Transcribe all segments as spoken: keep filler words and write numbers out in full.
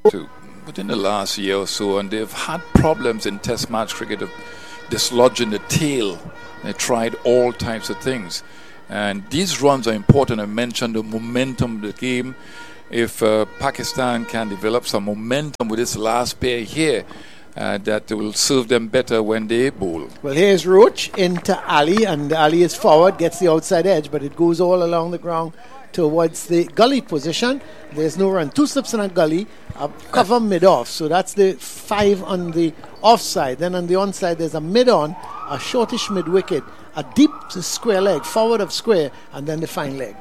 to within the last year or so, and they've had problems in Test match cricket of dislodging the tail. They tried all types of things, and these runs are important. I mentioned the momentum of the game. If uh, Pakistan can develop some momentum with this last pair here, uh, that will serve them better when they bowl. Well, here's Roach into Ali, and Ali is forward, gets the outside edge, but it goes all along the ground towards the gully position. There's no run. Two slips in a gully, a cover mid-off. So that's the five on the offside. Then on the onside, there's a mid-on, a shortish mid-wicket, a deep square leg, forward of square, and then the fine leg.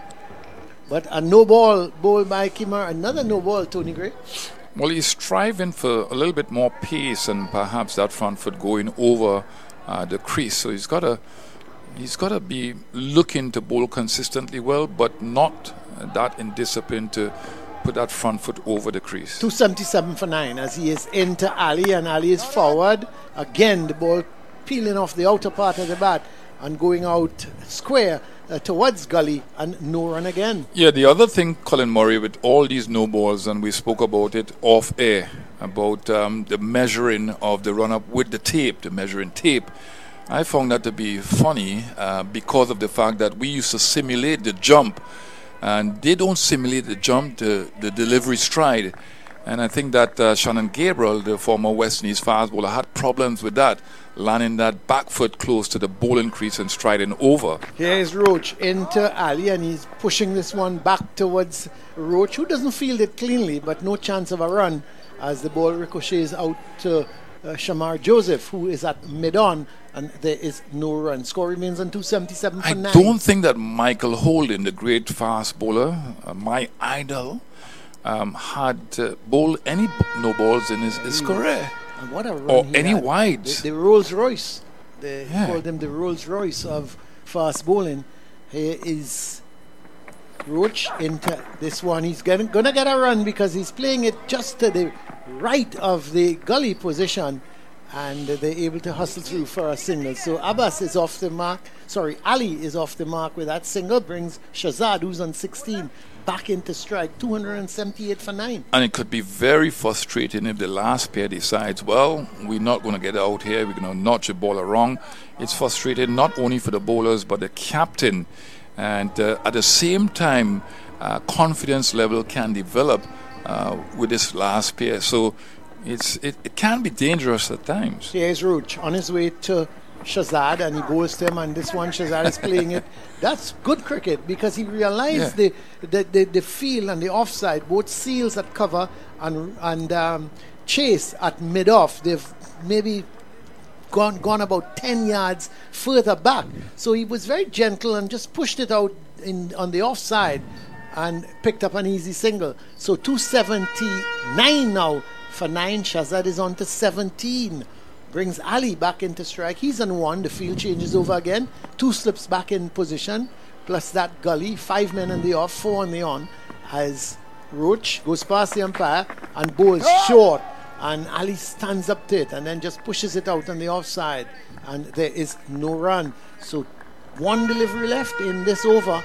But a no ball bowled by Kemar. Another no ball, Tony Gray. Well, he's striving for a little bit more pace and perhaps that front foot going over uh, the crease. So he's got to he's got to be looking to bowl consistently well, but not that indisciplined to put that front foot over the crease. two seventy-seven for nine as he is into Ali, and Ali is forward. Again, the ball peeling off the outer part of the bat and going out square uh, towards gully, and no run again. Yeah, the other thing, Colin Murray, with all these no balls, and we spoke about it off air, about um, the measuring of the run-up with the tape, the measuring tape. I found that to be funny uh, because of the fact that we used to simulate the jump, and they don't simulate the jump, the, the delivery stride. And I think that uh, Shannon Gabriel, the former West Indies fast bowler, had problems with that, landing that back foot close to the bowling crease and striding over. Here's Roach into Ali, and he's pushing this one back towards Roach, who doesn't field it cleanly, but no chance of a run as the ball ricochets out to uh, Shamar Joseph, who is at mid-on, and there is no run. Score remains on two seventy-seven for I nine. I don't think that Michael Holden, the great fast bowler, uh, my idol, um, had uh, bowled any b- no balls in his, his career. And what a run or he any had. wides. The, the Rolls Royce. They Yeah. called him the Rolls Royce of fast bowling. Here is Roach into this one. He's getting, gonna get a run because he's playing it just to the right of the gully position, and they're able to hustle through for a single. So Abbas is off the mark. Sorry, Ali is off the mark with that single. Brings Shazad, who's on sixteen, back into strike. two seventy-eight for nine. And it could be very frustrating if the last pair decides, well, we're not going to get out here, we're going to notch the ball wrong. It's frustrating not only for the bowlers but the captain. And uh, at the same time, uh, confidence level can develop uh, with this last pair. So it's it, it can be dangerous at times. Here's Roach on his way to Shazad, and he bowls to him, and this one Shazad is playing it. That's good cricket because he realized Yeah. the, the, the the field and the offside, both Seals at cover and and um, Chase at mid off. They've maybe gone gone about ten yards further back. So he was very gentle and just pushed it out in on the offside and picked up an easy single. So two seventy-nine now for nine. Shazad is on to seventeen. Brings Ali back into strike. He's on one. The field changes over again. Two slips back in position. Plus that gully. Five men on the off, four on the on. As Roach goes past the umpire and bowls short. And Ali stands up to it and then just pushes it out on the offside. And there is no run. So one delivery left in this over.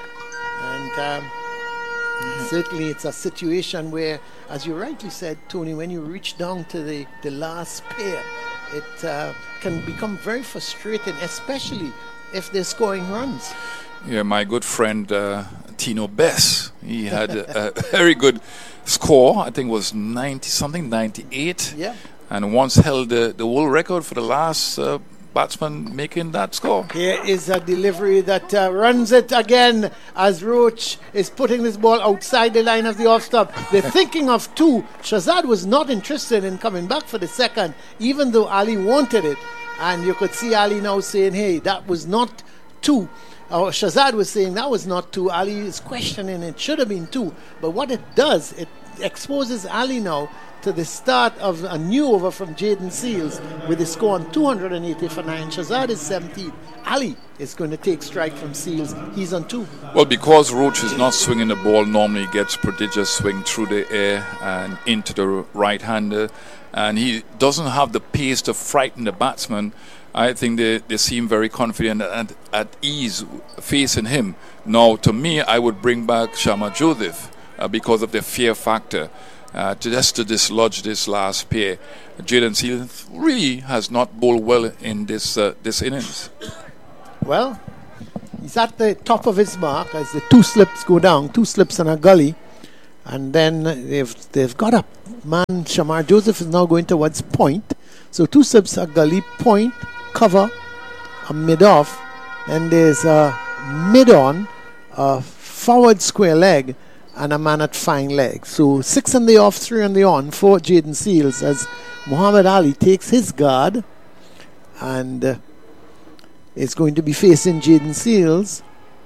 And um, mm-hmm. certainly it's a situation where, as you rightly said, Tony, when you reach down to the, the last pair, it uh, can become very frustrating, especially if they're scoring runs. Yeah, my good friend uh, Tino Bess, he had a, a very good score. I think it was ninety something, ninety-eight. Yeah. And once held the, the world record for the last uh, batsman making that score. Here is a delivery that uh, runs it again as Roach is putting this ball outside the line of the off stump. They're thinking of two. Shazad was not interested in coming back for the second, even though Ali wanted it. And you could see Ali now saying, hey, that was not two. Or Shazad was saying that was not two. Ali is questioning it should have been two. But what it does, it exposes Ali now to the start of a new over from Jaden Seals with a score on two eighty for nine. Shazad is seventeen. Ali is going to take strike from Seals. He's on two. Well, because Roach is not swinging the ball, normally gets prodigious swing through the air and into the right-hander, and he doesn't have the pace to frighten the batsman. I think they, they seem very confident and at ease facing him. Now, to me, I would bring back Shamar Joseph uh, because of the fear factor. uh, to just to dislodge this last pair. Jaden Seals really has not bowled well in this uh, this innings. Well, he's at the top of his mark as the two slips go down, two slips and a gully. And then they've they've got a man. Shamar Joseph is now going towards point. So two slips, a gully, point, cover, a mid-off. And there's a mid-on, a forward square leg, and a man at fine leg. So six on the off, three on the on for Jaden Seals as Muhammad Ali takes his guard and uh, is going to be facing Jaden Seals.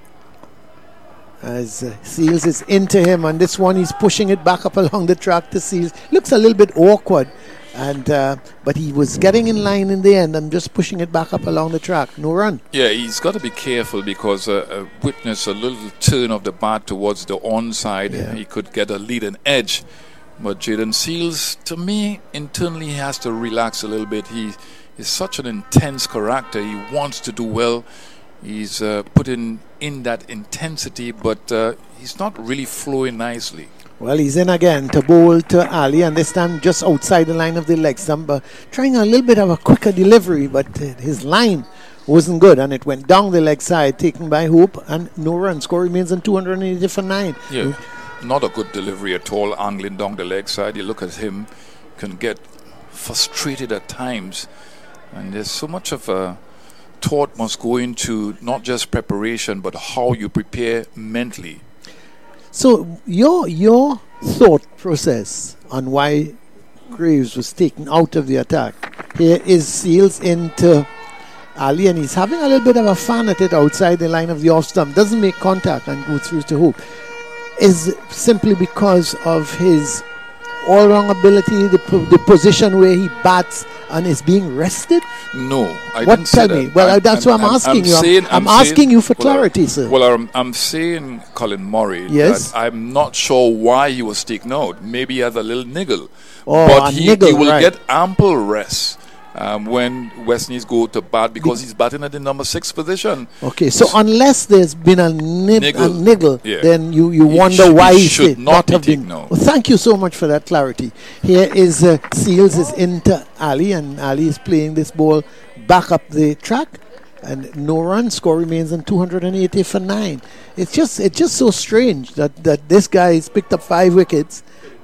As uh, Seals is into him, and this one he's pushing it back up along the track to Seals. Looks a little bit awkward, and uh, but he was getting in line in the end and just pushing it back up along the track. No run. Yeah, he's got to be careful because uh, uh, witness a little turn of the bat towards the onside. Yeah. He could get a leading edge. But Jaden Seals, to me, internally he has to relax a little bit. He is such an intense character. He wants to do well. He's uh, putting in that intensity, but uh, he's not really flowing nicely. Well, he's in again to bowl to Ali, and this time just outside the line of the leg stump, uh, trying a little bit of a quicker delivery, but uh, his line wasn't good, and it went down the leg side, taken by Hope, and no run. Score remains on two hundred eighty for nine. Yeah, not a good delivery at all, angling down the leg side. You look at him, can get frustrated at times, and there's so much of a thought must go into not just preparation but how you prepare mentally. So your your thought process on why Graves was taken out of the attack. Here is Seals into Ali, and he's having a little bit of a fan at it outside the line of the off stump. Doesn't make contact and go through to Hope. Is simply because of his all-round ability, the, the position where he bats and is being rested? No, I what didn't tell say me? that. Well, I'm, that's I'm, what I'm, I'm asking I'm you. I'm, saying, I'm, I'm asking saying, you for well, clarity, I, sir. Well, I'm, I'm saying, Colin Murray, yes? that I'm not sure why he was taken out. Maybe he has a little niggle. Oh, but a he, niggle, he will right. get ample rest um, when West Indies go to bat because he's batting at the number six position. Okay, so unless there's been a, nib, Niggle. a niggle, Yeah. then you, you He wonder sh- why he he should should not not be have been. taken out. Well, thank you so much for that clarity. Here is uh, Seals is into Ali, and Ali is playing this ball back up the track, and no run. Score remains on two hundred eighty for nine. It's just it's just so strange that, that this guy has picked up five wickets,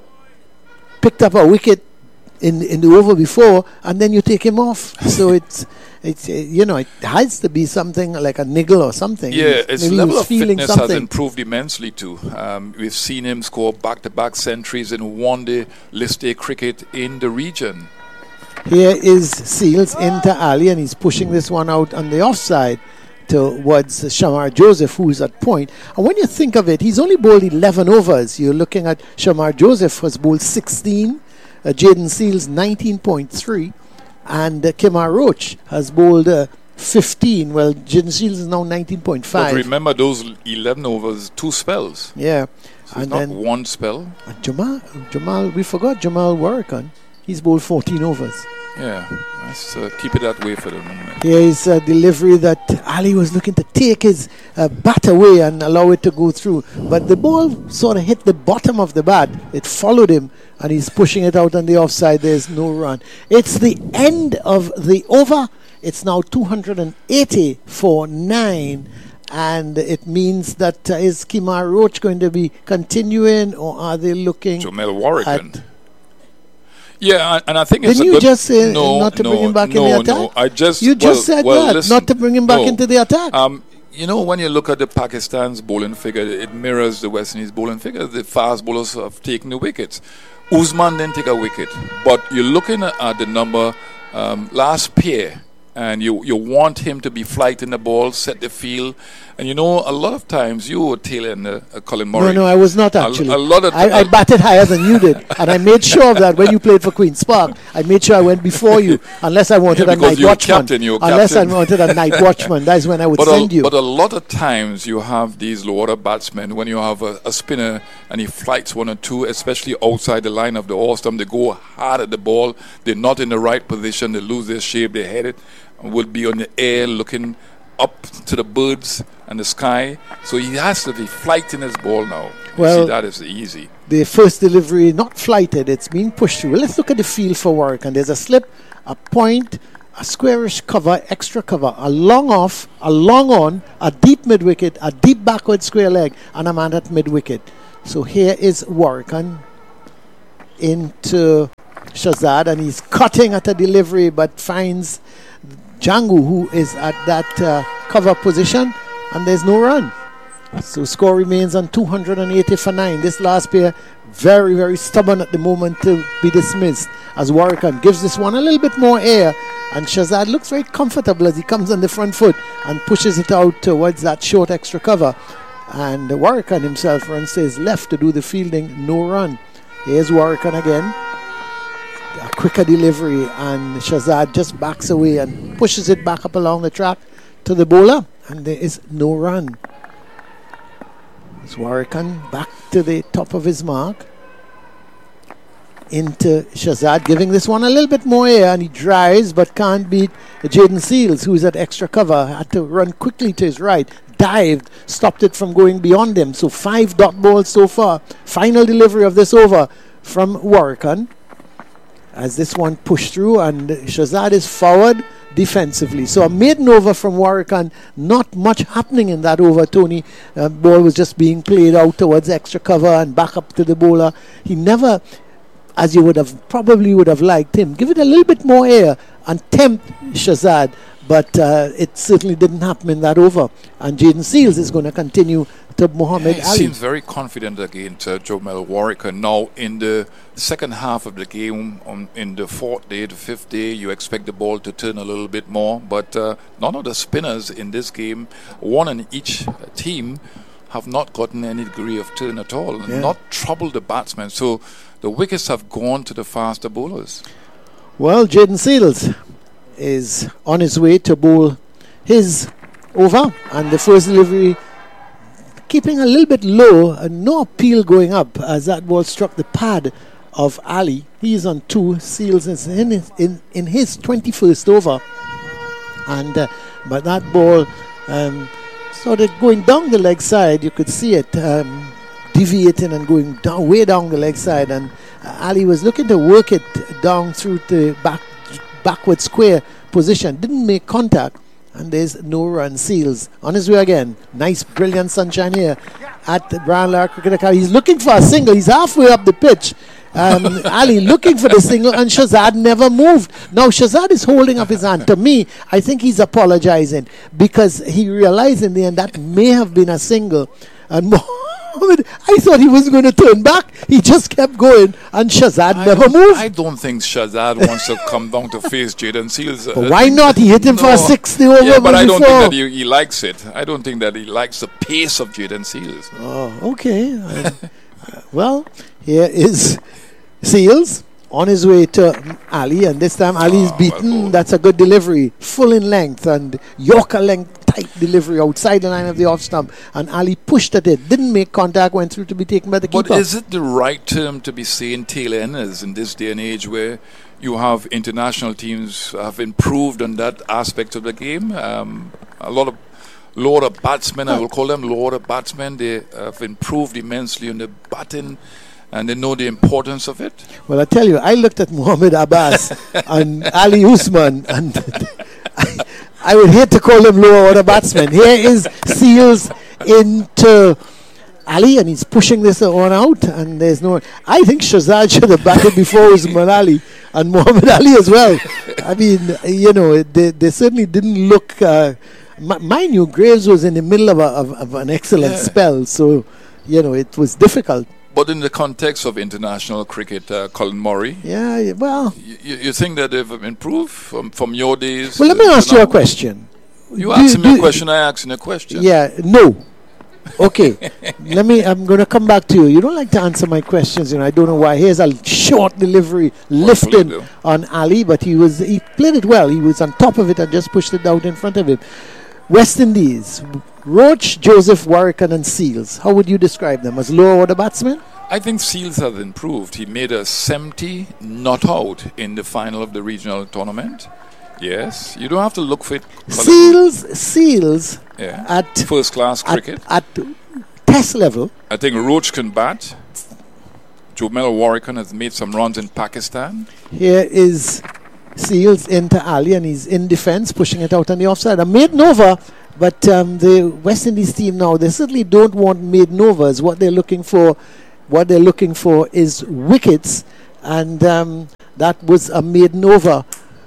picked up a wicket in in the over before, and then you take him off. So it's it's uh, you know, it has to be something like a niggle or something. Yeah, He's- his maybe he level was of feeling fitness has something. improved immensely too. Um, we've seen him score back-to-back centuries in one-day list A cricket in the region. Here is Seals into Ali, and he's pushing this one out on the offside towards Shamar Joseph, who's at point. And when you think of it, he's only bowled eleven overs. You're looking at Shamar Joseph has bowled sixteen, uh, Jaden Seals nineteen point three, and uh, Kemar Roach has bowled uh, fifteen. Well, Jaden Seals is now nineteen point But five. remember those eleven overs, two spells. Yeah. So it's And not then one spell. uh, Jamal, Jamal, we forgot Jamal Warrican. He's bowled fourteen overs. Yeah, let's uh, keep it that way for the moment. Here is a delivery that Ali was looking to take his uh, bat away and allow it to go through. But the ball sort of hit the bottom of the bat. It followed him, and he's pushing it out on the offside. There's no run. It's the end of the over. It's now two hundred eighty for nine. And it means that uh, is Kemar Roach going to be continuing, or are they looking Jamel Warrican. at... Yeah, and I think it's Didn't a you good, just say no, not to no, bring him back no, in the attack? No, I just You just well, said well, that, listen, not to bring him back no. into the attack. Um, you know, when you look at the Pakistan's bowling figure, it mirrors the West Indies bowling figure. The fast bowlers have taken the wickets. Usman didn't take a wicket, but you're looking at the number um, last pair, and you you want him to be flighting the ball, set the field. And you know, a lot of times you were tailing uh, uh, Colin Murray. No, no, I was not A- actually. a lot of I, I t- batted higher than you did, and I made sure of that when you played for Queen's Park. I made sure I went before you, unless I wanted Yeah, a because night you were watchman. captain, you were unless captain. I wanted a night watchman, that's when I would But send a, you. but a lot of times you have these low order batsmen, when you have a, a spinner and he flights one or two, especially outside the line of the all stump, they go hard at the ball, they're not in the right position, they lose their shape, they head it, and will be on the air looking up to the birds and the sky. So he has to be flighting his ball now. Well, see, that is easy. The first delivery not flighted, it's being pushed through. Let's look at the field for work. And there's a slip, a point, a squarish cover, extra cover, a long off, a long on, a deep mid wicket, a deep backward square leg, and a man at mid wicket. So here is Warrican into Shazad, and he's cutting at a delivery but finds Django, who is at that uh, cover position, and there's no run. So score remains on two hundred eighty for nine. This last pair very, very stubborn at the moment to be dismissed, as Warrican gives this one a little bit more air, and Shazad looks very comfortable as he comes on the front foot and pushes it out towards that short extra cover. And Warrican himself runs to his left to do the fielding. No run. Here's Warrican again. A quicker delivery, and Shazad just backs away and pushes it back up along the track to the bowler, and there is no run. It's Warrican back to the top of his mark. Into Shazad, giving this one a little bit more air, and he drives but can't beat Jaden Seals, who's at extra cover. Had to run quickly to his right, dived, stopped it from going beyond him. So five dot balls so far. Final delivery of this over from Warrican, as this one pushed through, and Shazad is forward defensively. So a maiden over from Warrican. Not much happening in that over, Tony. Uh, ball was just being played out towards extra cover and back up to the bowler. He never, as you would have probably would have liked him, give it a little bit more air and tempt Shazad, but uh, it certainly didn't happen in that over. And Jaden Seals is going to continue to Muhammad He Ali. seems very confident against uh, Jomel Warrican. Now, in the second half of the game, on, in the fourth day, the fifth day, you expect the ball to turn a little bit more. But uh, none of the spinners in this game, one in each team, have not gotten any degree of turn at all, and Yeah. not troubled the batsmen. So the wickets have gone to the faster bowlers. Well, Jaden Seals is on his way to bowl his over, and the first delivery keeping a little bit low, and no appeal going up as that ball struck the pad of Ali. He is on two. Seals is in his, in, in his twenty-first over, and uh, but that ball um, sort of going down the leg side. You could see it um, deviating and going down, way down the leg side, and uh, Ali was looking to work it down through the back backward square position. Didn't make contact, and there's no run. Seals on his way again. Nice, brilliant sunshine here at the Brian Lara Cricket Academy. He's looking for a single. He's halfway up the pitch. Um, Ali looking for the single, and Shazad never moved. Now Shazad is holding up his hand. To me, I think he's apologizing because he realized in the end that may have been a single. And Mohammed, I thought he was going to turn back. He just kept going, and Shazad I never don't- moved. I don't think Shazad wants to come down to face Jaden Seals. But why not? He hit him for a sixty over Yeah, but I don't before. think that he, he likes it. I don't think that he likes the pace of Jaden Seals. Oh, okay. Uh, well, here is Seals on his way to Ali, and this time Ali is Oh, beaten. well, oh. That's a good delivery, full in length and Yorker length tight delivery outside the line of the off stump, and Ali pushed at it, didn't make contact, went through to be taken by the But keeper. is it the right term to be saying tail enders in this day and age where you have international teams have improved on that aspect of the game? Um, a lot of lower batsmen, I will call them lower batsmen, they have improved immensely on the batting, and they know the importance of it. Well, I tell you, I looked at Muhammad Abbas and Ali Usman, and I, I would hate to call him lower order batsman. Here is Seals into Ali, and he's pushing this one out, and there's no. I think Shazad should have batted before Usman Ali and Muhammad Ali as well. I mean, you know, they, they certainly didn't look. Uh, m- mind you, Graves was in the middle of, a, of, of an excellent Yeah. spell, so you know it was difficult. But in the context of international cricket, uh, Colin Murray, Yeah, yeah, well. you, you think that they've improved from, from your days? Well, let me to ask you a now? question. You Do- asked me do- a question, I asked you a question. Yeah, no. Okay, let me. I'm going to come back to you. You don't like to answer my questions, you know. I don't know why. Here's a short delivery lifting do. on Ali, but he was he played it well. He was on top of it and just pushed it out in front of him. West Indies, Roach, Joseph, Warrican, and Seals. How would you describe them? As lower order batsmen? I think Seals has improved. He made a seventy not out in the final of the regional tournament. Yes, you don't have to look for it. Colin. Seals, Seals Yeah. at First class at, cricket. at test level. I think Roach can bat. Jomel Warrican has made some runs in Pakistan. Here is Seals into Ali, and he's in defense, pushing it out on the offside. A maiden over, but um, the West Indies team now, they certainly don't want maiden overs. What they're looking for, what they're looking for is wickets, and um, that was a maiden over.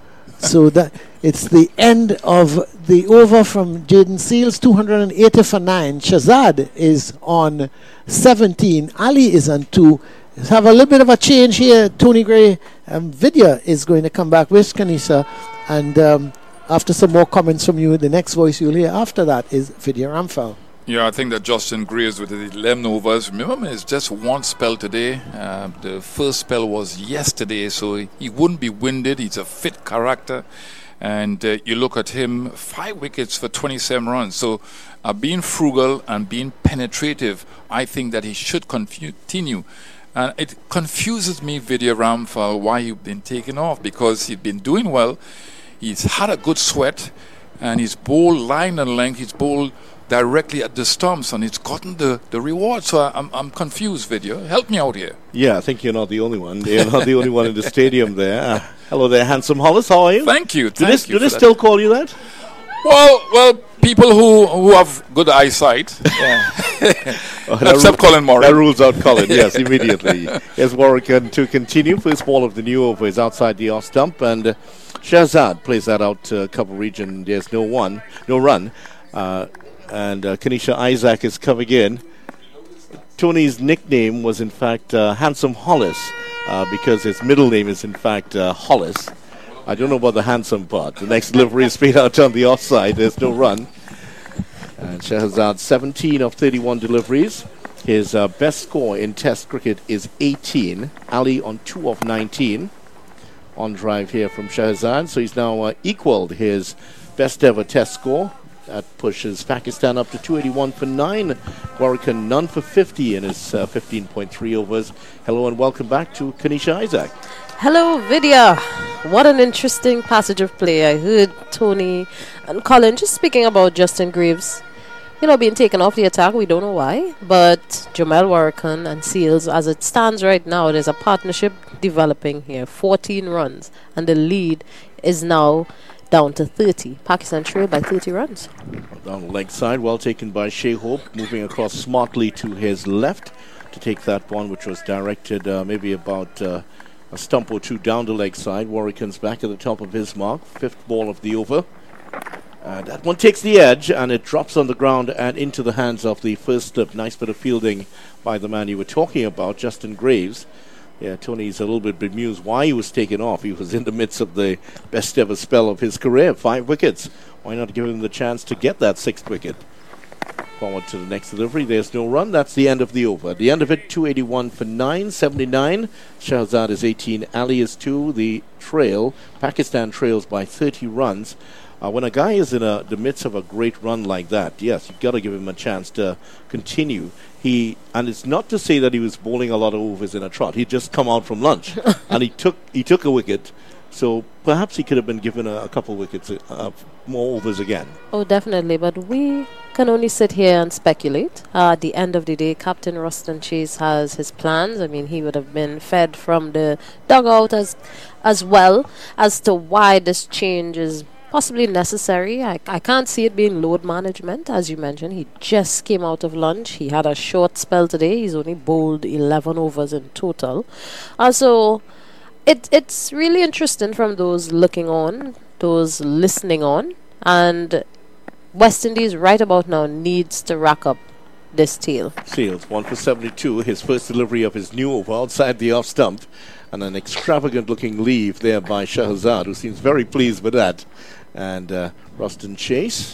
So that it's the end of the over from Jaden Seals, two hundred eighty for nine. Shahzad is on seventeen. Ali is on two. Let's have a little bit of a change here. Tony Gray, um, Vidya is going to come back with Kanisha, and um, after some more comments from you, the next voice you'll hear after that is Vidya Ramphal. Yeah, I think that Justin Graves with the eleven overs. Remember, it's just one spell today. Uh, the first spell was yesterday, so he wouldn't be winded. He's a fit character. And uh, you look at him, five wickets for twenty-seven runs. So uh, being frugal and being penetrative, I think that he should continue. And it confuses me, Vidya Ramphal, why he's been taken off, because he's been doing well. He's had a good sweat, and he's bowled line and length. He's bowled directly at the stumps, and it's gotten the, the reward. So I'm I'm confused, Vidya. Help me out here. Yeah, I think you're not the only one. You're not the only one in the stadium there. Uh, hello there, Handsome Hollis. How are you? Thank you. Do Thank they, you do they for still that. call you that? Well, well, people who, who have good eyesight, yeah. Oh, that except ru- Colin Murray. That rules out Colin, yes, immediately. Here's Warrican to continue. First ball of the new over is outside the off stump, and uh, Shahzad plays that out uh, cover region. There's no one, no run. Uh, and uh, Kanisha Isaac is coming in. Tony's nickname was, in fact, uh, Handsome Hollis, uh, because his middle name is, in fact, uh, Hollis. I don't know about the handsome part. The next delivery is straight out on the offside. There's no run. And Shahzad, seventeen of thirty-one deliveries. His uh, best score in Test cricket is eighteen. Ali on two of nineteen. On drive here from Shahzad. So he's now uh, equaled his best ever Test score. That pushes Pakistan up to two eighty-one for nine. Warrican none for fifty in his uh, fifteen point three overs. Hello and welcome back to Kanisha Isaac. Hello, Vidya. What an interesting passage of play. I heard Tony and Colin just speaking about Justin Graves, you know, being taken off the attack. We don't know why. But Jomel Warrican and Seals, as it stands right now, there's a partnership developing here. fourteen runs. And the lead is now down to thirty. Pakistan trail by thirty runs. Down the leg side, well taken by Shea Hope, moving across smartly to his left to take that one, which was directed uh, maybe about uh, a stump or two down the leg side. Warrican's back at the top of his mark. Fifth ball of the over. Uh, that one takes the edge, and it drops on the ground and into the hands of the first slip. Nice bit of fielding by the man you were talking about, Justin Graves. Yeah, Tony's a little bit bemused why he was taken off. He was in the midst of the best ever spell of his career. Five wickets. Why not give him the chance to get that sixth wicket? Forward to the next delivery. There's no run. That's the end of the over. The end of it, two eighty-one for nine, seventy-nine. Shahzad is eighteen. Ali is two. The trail, Pakistan trails by thirty runs. Uh, when a guy is in a, the midst of a great run like that, yes, you've got to give him a chance to continue. He and it's not to say that he was bowling a lot of overs in a trot. He'd just come out from lunch and he took he took a wicket. So perhaps he could have been given a, a couple of wickets, uh, more overs again. Oh, definitely. But we can only sit here and speculate. Uh, at the end of the day, Captain Ruston Chase has his plans. I mean, he would have been fed from the dugout as as well as to why this change is possibly necessary. I, I can't see it being load management. As you mentioned, he just came out of lunch. He had a short spell today. He's only bowled eleven overs in total. Uh, so it, it's really interesting from those looking on, those listening on. And West Indies right about now needs to rack up this tail. Seals, one for seventy-two. His first delivery of his new over outside the off stump. And an extravagant looking leave there by Shahzad, who seems very pleased with that. And uh, Ruston Chase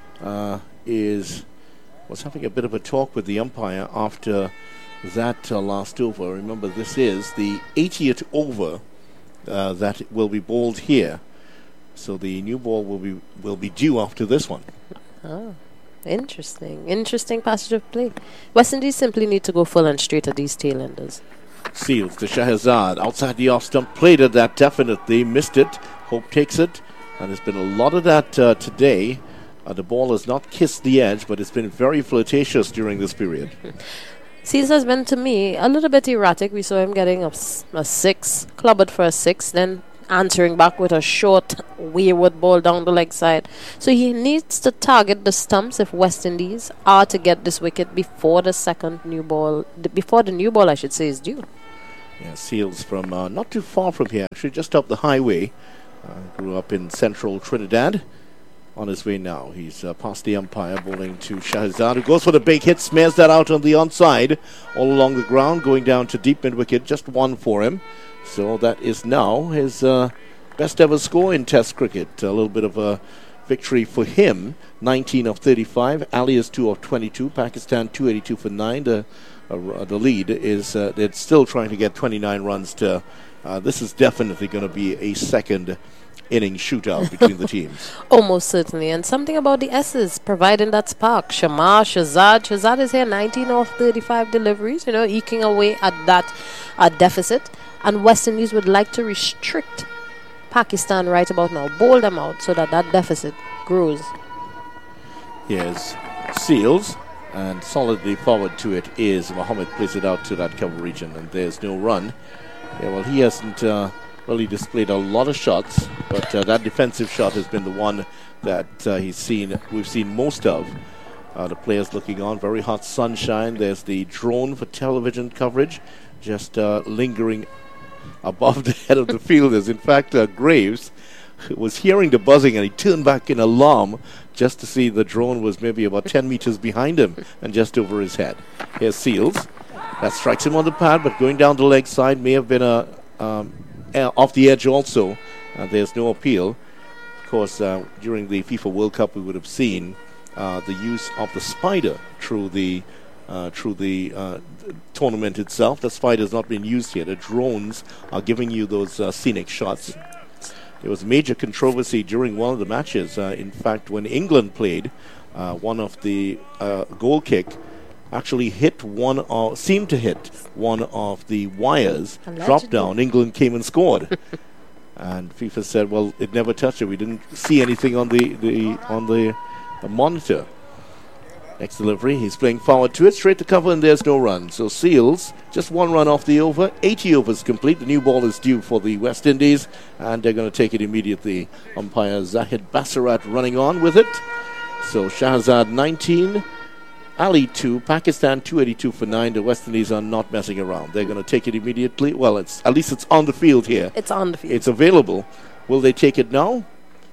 uh, is was having a bit of a talk with the umpire after that uh, last over. Remember, this is the eightieth over uh, that will be bowled here. So the new ball will be will be due after this one. Oh, interesting. Interesting passage of play. West Indies simply need to go full and straight at these tail-enders. Seals to Shahzad. Outside the off stump. Played at that definitely. Missed it. Hope takes it. And there's been a lot of that uh, today. Uh, the ball has not kissed the edge, but it's been very flirtatious during this period. Seals has been, to me, a little bit erratic. We saw him getting a, s- a six, clubbed for a six, then answering back with a short, wayward ball down the leg side. So he needs to target the stumps if West Indies are to get this wicket before the second new ball, the, before the new ball, I should say, is due. Yeah, Seals from uh, not too far from here, actually just up the highway. Uh, grew up in central Trinidad. On his way now. He's uh, past the umpire, bowling to Shahzad, who goes for the big hit, smears that out on the onside, all along the ground, going down to deep mid wicket, just one for him. So that is now his uh, best ever score in Test cricket. A little bit of a victory for him. nineteen of thirty-five, Ali is two of twenty-two, Pakistan two eighty-two for nine. The, uh, the lead is uh, they're still trying to get twenty-nine runs to. Uh, this is definitely going to be a second inning shootout between the teams. Almost certainly. And something about the S's providing that spark. Shamar, Shahzad. Shahzad is here, nineteen of thirty-five deliveries, you know, eking away at that uh, deficit. And West Indies would like to restrict Pakistan right about now, bowl them out so that that deficit grows. Here's Seals, and solidly forward to it is Mohammed. Plays it out to that cover region, and there's no run. Yeah, well, he hasn't uh, really displayed a lot of shots, but uh, that defensive shot has been the one that uh, he's seen. We've seen most of. Uh, the players looking on, very hot sunshine. There's the drone for television coverage, just uh, lingering above the head of the fielders. In fact, uh, Graves was hearing the buzzing, and he turned back in alarm just to see the drone was maybe about ten meters behind him and just over his head. Here's Seals. That strikes him on the pad, but going down the leg side may have been a um, off the edge also. Uh, there's no appeal. Of course, uh, during the FIFA World Cup, we would have seen uh, the use of the spider through the uh, through the uh, tournament itself. The spider has not been used here. The drones are giving you those uh, scenic shots. There was major controversy during one of the matches. Uh, in fact, when England played, uh, one of the uh, goal kick actually hit one of, seemed to hit one of the wires, Allegedly. dropped down. England came and scored. And FIFA said, well, it never touched it. We didn't see anything on the, the on the, the monitor. Next delivery, he's playing forward to it, straight to cover, and there's no run. So Seals, just one run off the over. eighty overs complete. The new ball is due for the West Indies, and they're going to take it immediately. Umpire Zahid Basarat running on with it. So Shahzad nineteen, Ali two, Pakistan two eighty-two for nine. The West Indies are not messing around. They're going to take it immediately. Well, it's at least it's on the field here. It's on the field. It's available. Will they take it now?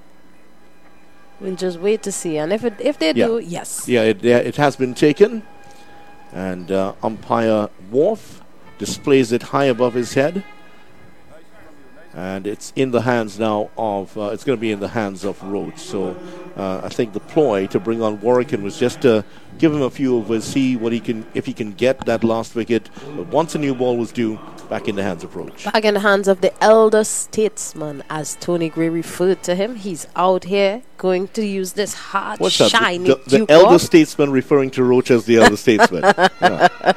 We'll just wait to see. And if it, if they Yeah. do, yes. Yeah, it, yeah, it has been taken. And uh, umpire Worf displays it high above his head. And it's in the hands now of, uh, it's going to be in the hands of Roach. So uh, I think the ploy to bring on Warwick was just to give him a few overs, see what he can, if he can get that last wicket. But once a new ball was due, back in the hands of Roach. Back in the hands of the elder statesman, as Tony Gray referred to him. He's out here going to use this hard, What's that? shiny The, the, the Duke elder ball. statesman referring to Roach as the elder statesman. Yeah.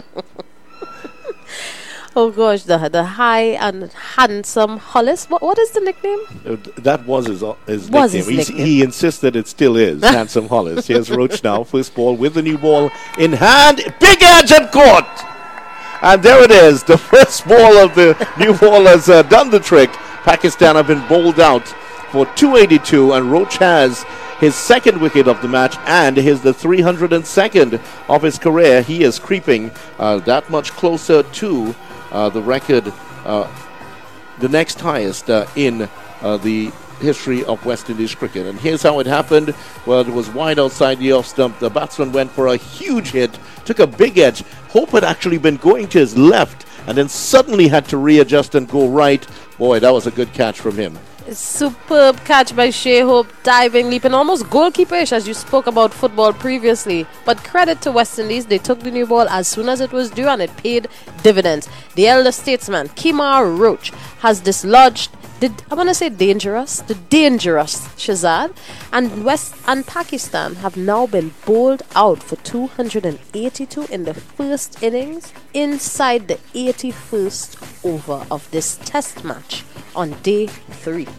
Oh gosh, the the high and handsome Hollis. What what is the nickname? Uh, th- That was his, uh, his Was nickname. his He's- nickname. He insists that it still is Handsome Hollis. Here's Roach now, first ball with the new ball in hand. Big edge and caught! And there it is. The first ball of the new ball has uh, done the trick. Pakistan have been bowled out for two eighty-two, and Roach has his second wicket of the match and his the three hundred second of his career. He is creeping uh, that much closer to uh, the record, uh, the next highest uh, in uh, the history of West Indies cricket. And here's how it happened. Well, it was wide outside the off stump. The batsman went for a huge hit, took a big edge. Hope had actually been going to his left and then suddenly had to readjust and go right. Boy, that was a good catch from him. Superb catch by Shea Hope, diving, leaping, almost goalkeeperish as you spoke about football previously. But credit to West Indies, they took the new ball as soon as it was due and it paid dividends. The elder statesman, Kemar Roach, has dislodged the, I want to say dangerous, the dangerous Shahzad, and West and Pakistan have now been bowled out for two hundred eighty-two in the first innings inside the eighty-first over of this test match on day three.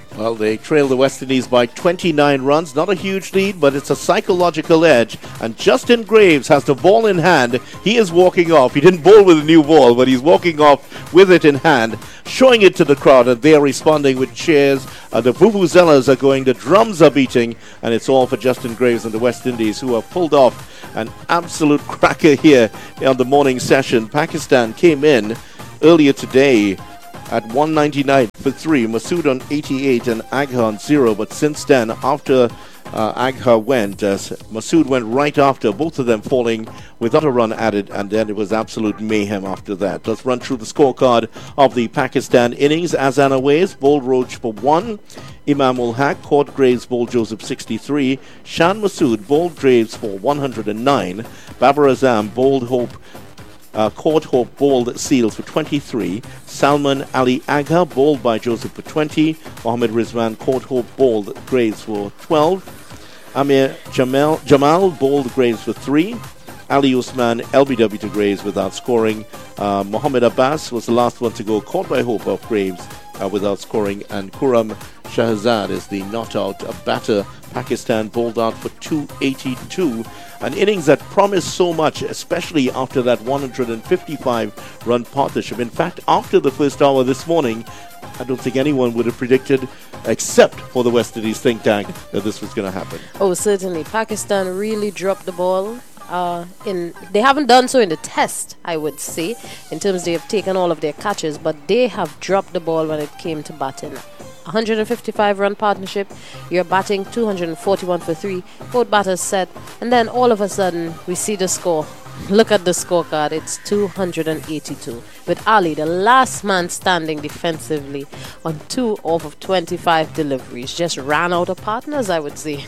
Well, they trail the West Indies by twenty-nine runs. Not a huge lead, but it's a psychological edge. And Justin Graves has the ball in hand. He is walking off. He didn't bowl with a new ball, but he's walking off with it in hand, showing it to the crowd, and they're responding with cheers. Uh, the vuvuzelas are going, the drums are beating, and it's all for Justin Graves and the West Indies, who have pulled off an absolute cracker here on the morning session. Pakistan came in earlier today at one ninety-nine for three, Masood on eighty-eight and Agha on zero. But since then, after uh, Agha went, uh, Masood went right after, both of them falling without a run added, and then it was absolute mayhem after that. Let's run through the scorecard of the Pakistan innings. Azan Awais bowled Roach for one, Imam ul Haq caught Graves, bowled Joseph sixty-three, Shan Masood bowled Graves for one hundred nine, Babar Azam bowled Hope Uh, Court Hope bowled Seals for twenty-three. Salman Ali Agha bowled by Joseph for twenty. Mohammad Rizwan Court Hope bowled Graves for twelve. Amir Jamal, Jamal bowled Graves for three. Ali Usman L B W to Graves without scoring. Uh, Mohammad Abbas was the last one to go, caught by Hope of Graves uh, without scoring. And Kuram Shahzad is the not out batter. Pakistan bowled out for two eighty-two. An innings that promised so much, especially after that one hundred fifty-five run partnership. In fact, after the first hour this morning, I don't think anyone would have predicted, except for the West Indies think tank, that this was going to happen. Oh, certainly. Pakistan really dropped the ball. Uh, in they haven't done so in the test, I would say, in terms they have taken all of their catches, but they have dropped the ball when it came to batting. one hundred fifty-five run partnership, you're batting two hundred forty-one for three, both batters set, and then all of a sudden we see the score. Look at the scorecard, it's two hundred eighty-two, with Ali, the last man standing defensively on two off of twenty-five deliveries. Just ran out of partners, I would say.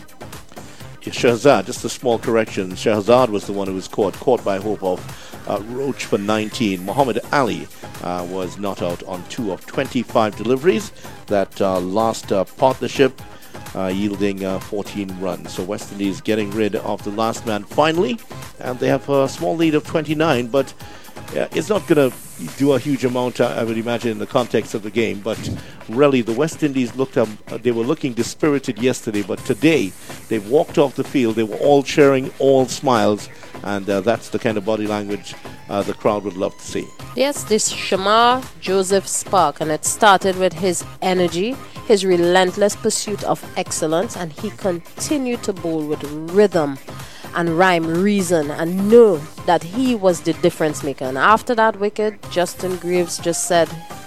Shahzad, just a small correction. Shahzad was the one who was caught, caught by Hope of uh, Roach for nineteen. Muhammad Ali uh, was not out on two of twenty-five deliveries. That uh, last uh, partnership uh, yielding uh, fourteen runs. So West Indies getting rid of the last man finally, and they have a small lead of twenty-nine, but uh, it's not going to do a huge amount, uh, I would imagine, in the context of the game. But really, the West Indies looked, um, uh, they were looking dispirited yesterday, but today they walked off the field. They were all cheering, all smiles, and uh, that's the kind of body language uh, the crowd would love to see. Yes, this Shamar Joseph spark, and it started with his energy, his relentless pursuit of excellence, and he continued to bowl with rhythm and rhyme, reason, and know that he was the difference maker. And after that wicket, Justin Graves just said,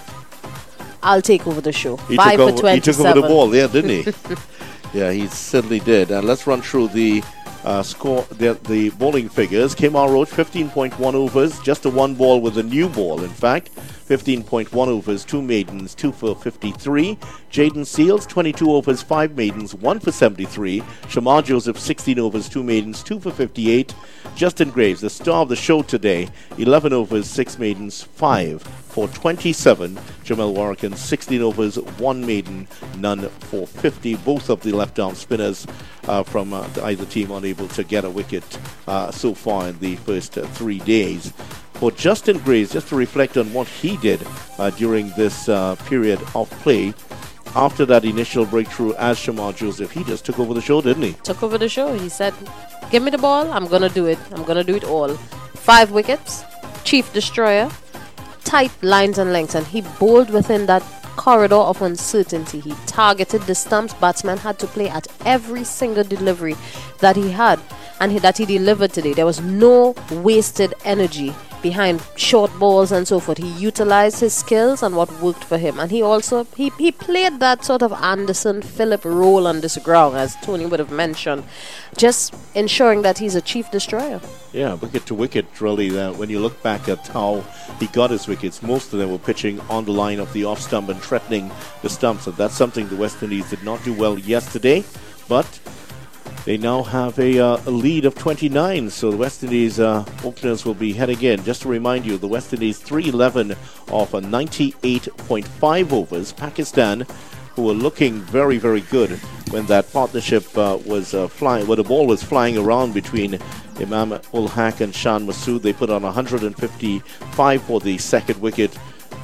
I'll take over the show. He Five took for over, twenty-seven. He took over the ball, yeah, didn't he? Yeah, he certainly did. And let's run through the uh, score, the, the bowling figures. Kemar Roach, fifteen point one overs, just a one ball with a new ball, in fact. fifteen point one overs, two maidens, two for fifty-three. Jaden Seals, twenty-two overs, five maidens, one for seventy-three. Shamar Joseph, sixteen overs, two maidens, two for fifty-eight. Justin Graves, the star of the show today, eleven overs, six maidens, five for twenty-seven. Jamel Warrican, sixteen overs, one maiden, none for fifty. Both of the left-arm spinners uh, from uh, either team unable to get a wicket uh, so far in the first uh, three days. For Justin Graves, just to reflect on what he did uh, during this uh, period of play, after that initial breakthrough as Shamar Joseph, he just took over the show, didn't he? Took over the show. He said, give me the ball, I'm going to do it. I'm going to do it all. Five wickets, chief destroyer, tight lines and lengths, and he bowled within that corridor of uncertainty. He targeted the stumps. Batsman had to play at every single delivery that he had and he, that he delivered today. There was no wasted energy behind short balls and so forth. He utilized his skills and what worked for him, and he also he, he played that sort of Anderson Phillip role on this ground, as Tony would have mentioned, just ensuring that he's a chief destroyer. Yeah, wicket to wicket, really. Uh, when you look back at how he got his wickets, most of them were pitching on the line of the off stump and threatening the stumps, and that's something the West Indies did not do well yesterday, but they now have a, uh, a lead of twenty-nine, so the West Indies uh, openers will be heading in. Just to remind you, the West Indies three eleven off a ninety-eight point five overs. Pakistan, who were looking very, very good when that partnership uh, was uh, flying, when the ball was flying around between Imam ul Haq and Shan Masood. They put on one hundred fifty-five for the second wicket.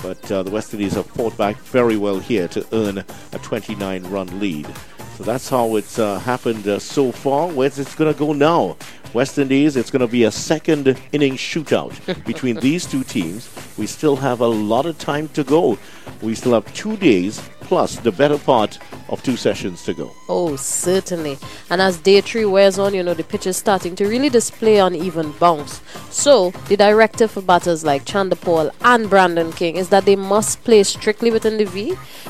But uh, the West Indies have fought back very well here to earn a twenty-nine run lead. So that's how it's uh, happened uh, so far. Where's it going to go now? West Indies, it's going to be a second inning shootout between these two teams. We still have a lot of time to go. We still have two days plus the better part of two sessions to go. Oh, certainly. And as day three wears on, you know, the pitch is starting to really display uneven bounce. So, the directive for batters like Chanderpaul and Brandon King is that they must play strictly within the V.